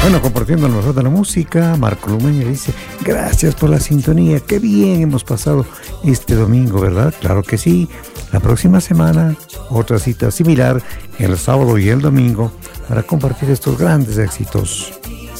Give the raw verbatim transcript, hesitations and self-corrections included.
Bueno, compartiendo lo mejor de la música, Marco Lumeña dice, gracias por la sintonía, qué bien hemos pasado este domingo, ¿verdad? Claro que sí. La próxima semana, otra cita similar, el sábado y el domingo, para compartir estos grandes éxitos.